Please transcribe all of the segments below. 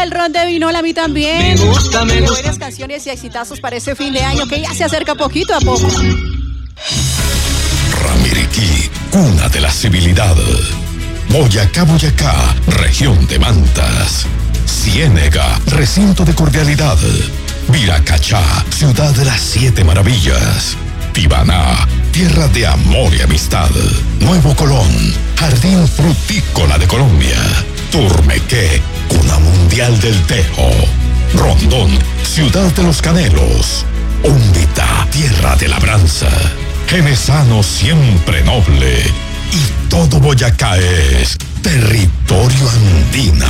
el ron de Vinola, a mí también. Me gusta. Buenas canciones y exitazos para ese fin de año que ya se acerca poquito a poco. Ramiriquí, cuna de la civilidad. Boyacá, región de mantas. Ciénega, recinto de cordialidad. Viracachá, ciudad de las 7 maravillas. Tibaná, tierra de amor y amistad. Nuevo Colón, jardín frutícola de Colombia. Turmequé, cuna mundial del tejo. Rondón, ciudad de los canelos. Umbita, tierra de labranza. Genesano siempre noble. Y todo Boyacá es territorio andina.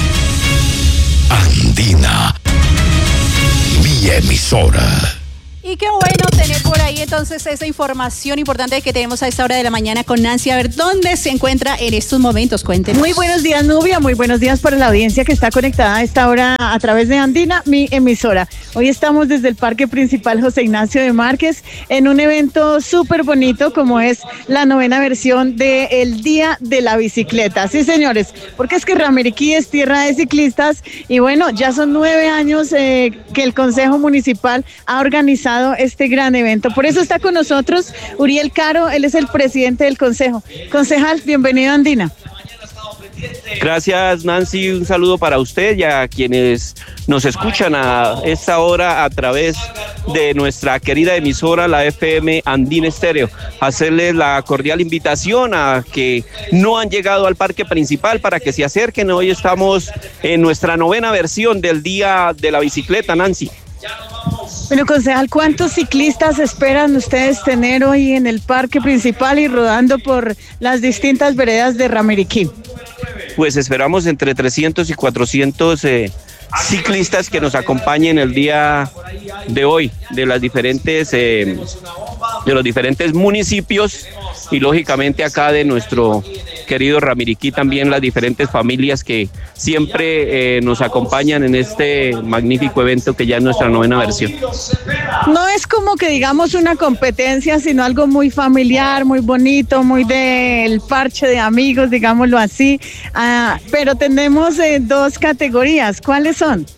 Andina, mi emisora. Y qué bueno tener por ahí entonces esa información importante que tenemos a esta hora de la mañana con Nancy. A ver, ¿dónde se encuentra en estos momentos? Cuéntenos. Muy buenos días, Nubia. Muy buenos días para la audiencia que está conectada a esta hora a través de Andina, mi emisora. Hoy estamos desde el Parque Principal José Ignacio de Márquez en un evento súper bonito como es la 9ª versión del Día de la Bicicleta. Sí, señores, porque es que Ramiriquí es tierra de ciclistas y bueno, ya son 9 años que el Consejo Municipal ha organizado este gran evento. Por eso está con nosotros Uriel Caro, él es el presidente del Consejo. Concejal, bienvenido a Andina. Gracias, Nancy, un saludo para usted y a quienes nos escuchan a esta hora a través de nuestra querida emisora, la FM Andina Estéreo. Hacerles la cordial invitación a que no han llegado al parque principal para que se acerquen. Hoy estamos en nuestra 9ª versión del Día de la Bicicleta, Nancy. Bueno, concejal, ¿cuántos ciclistas esperan ustedes tener hoy en el parque principal y rodando por las distintas veredas de Ramiriquí? Pues esperamos entre 300 y 400 ciclistas que nos acompañen el día de hoy de los diferentes municipios y lógicamente acá de nuestro querido Ramiriquí también las diferentes familias que siempre nos acompañan en este magnífico evento que ya es nuestra 9ª versión. No es como que digamos una competencia, sino algo muy familiar, muy bonito, muy del parche de amigos, digámoslo así, pero tenemos 2 categorías. ¿Cuáles son?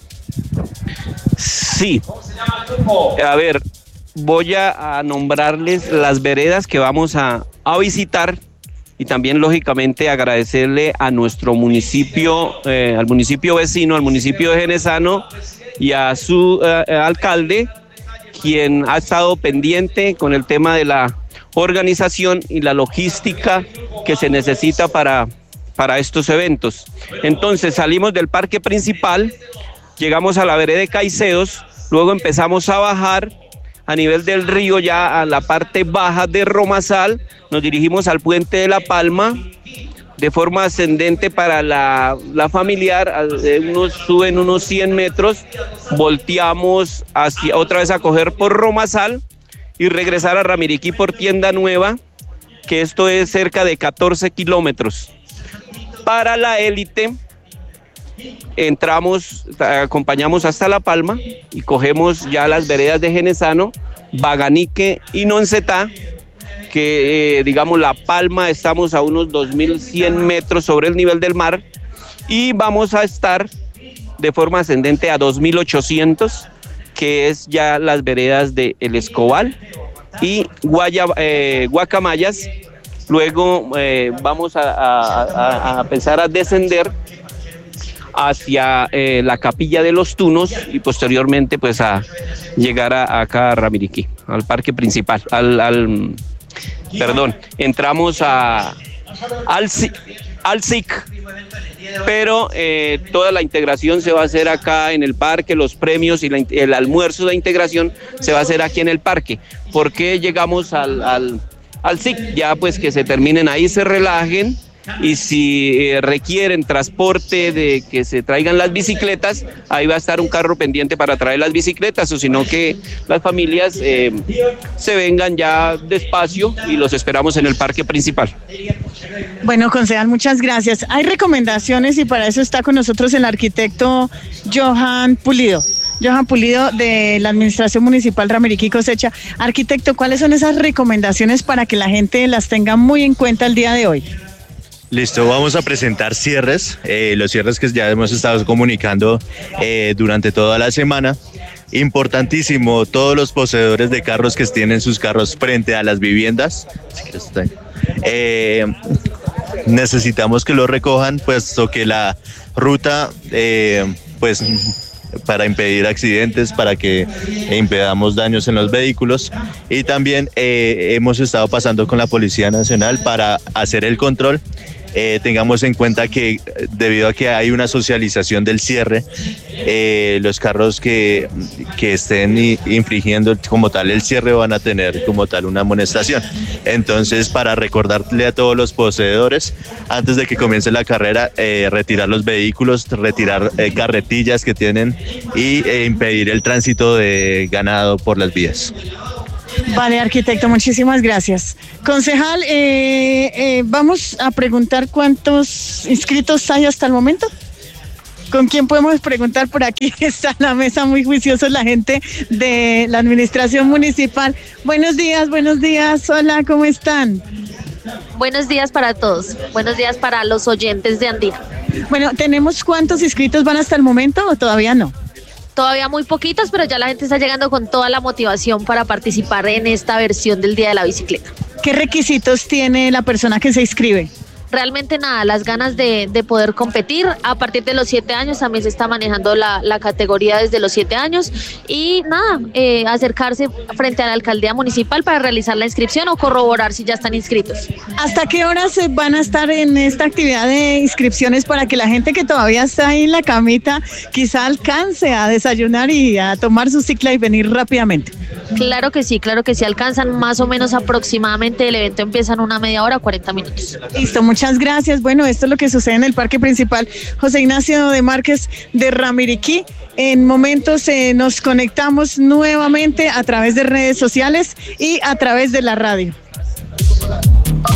Sí, a ver, voy a nombrarles las veredas que vamos a visitar y también lógicamente agradecerle a nuestro municipio, al municipio vecino, al municipio de Genesano y a su alcalde, quien ha estado pendiente con el tema de la organización y la logística que se necesita para estos eventos. Entonces salimos del parque principal, llegamos a la vereda de Caicedos, luego empezamos a bajar a nivel del río ya a la parte baja de Romazal, nos dirigimos al puente de La Palma, de forma ascendente para la familiar, suben unos 100 metros, volteamos otra vez a coger por Romazal y regresar a Ramiriquí por Tienda Nueva, que esto es cerca de 14 kilómetros. Para la élite, acompañamos hasta La Palma y cogemos ya las veredas de Genesano, Baganique y Noncetá, que digamos La Palma estamos a unos 2.100 metros sobre el nivel del mar y vamos a estar de forma ascendente a 2.800, que es ya las veredas de El Escobal y Guacamayas. Luego vamos a empezar a descender hacia la Capilla de los Tunos y posteriormente pues a llegar acá a Ramiriquí, al parque principal, entramos al SIC, pero toda la integración se va a hacer acá en el parque, los premios y el almuerzo de integración se va a hacer aquí en el parque. ¿Por qué llegamos al SIC? Ya pues que se terminen ahí, se relajen, y si requieren transporte de que se traigan las bicicletas, ahí va a estar un carro pendiente para traer las bicicletas, o sino que las familias se vengan ya despacio y los esperamos en el parque principal. Bueno, concejal, muchas gracias. Hay recomendaciones y para eso está con nosotros el arquitecto Johan Pulido de la Administración Municipal Ramiriquí Cosecha. Arquitecto, ¿cuáles son esas recomendaciones para que la gente las tenga muy en cuenta el día de hoy? Listo, vamos a presentar cierres, los cierres que ya hemos estado comunicando durante toda la semana. Importantísimo, todos los poseedores de carros que tienen sus carros frente a las viviendas, necesitamos que lo recojan, puesto que la ruta, pues para impedir accidentes, para que impedamos daños en los vehículos, y también hemos estado pasando con la Policía Nacional para hacer el control. Tengamos en cuenta que debido a que hay una socialización del cierre, los carros que estén infringiendo como tal el cierre van a tener como tal una amonestación. Entonces, para recordarle a todos los poseedores, antes de que comience la carrera, retirar los vehículos, retirar carretillas que tienen y impedir el tránsito de ganado por las vías. Vale, arquitecto, muchísimas gracias. Concejal, vamos a preguntar cuántos inscritos hay hasta el momento. ¿Con quién podemos preguntar? Por aquí está la mesa, muy juiciosos la gente de la administración municipal. Buenos días, hola, ¿cómo están? Buenos días para todos, buenos días para los oyentes de Andina. Bueno, ¿tenemos cuántos inscritos van hasta el momento o todavía no? Todavía muy poquitos, pero ya la gente está llegando con toda la motivación para participar en esta versión del Día de la Bicicleta. ¿Qué requisitos tiene la persona que se inscribe? Realmente nada, las ganas de poder competir. A partir de los 7 años también se está manejando la categoría desde los 7 años y nada, acercarse frente a la alcaldía municipal para realizar la inscripción o corroborar si ya están inscritos. ¿Hasta qué horas van a estar en esta actividad de inscripciones para que la gente que todavía está ahí en la camita quizá alcance a desayunar y a tomar su cicla y venir rápidamente? Claro que sí, alcanzan más o menos aproximadamente, el evento empieza en una media hora, 40 minutos. Listo, muchas gracias. Bueno, esto es lo que sucede en el Parque Principal José Ignacio de Márquez de Ramiriquí. En momentos nos conectamos nuevamente a través de redes sociales y a través de la radio.